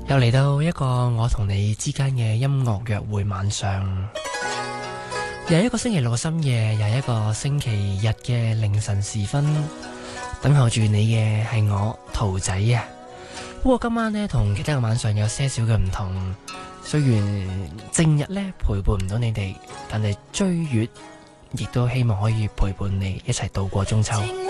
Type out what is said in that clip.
又嚟到一個我同你之間嘅音樂約會晚上，又係一個星期六深夜，又係一個星期日嘅凌晨時分，等候住你嘅係我桃仔啊！不過今晚呢，同其他嘅晚上有些少嘅唔同，雖然正日呢陪伴唔到你哋，但係追月亦都希望可以陪伴你一齊度過中秋。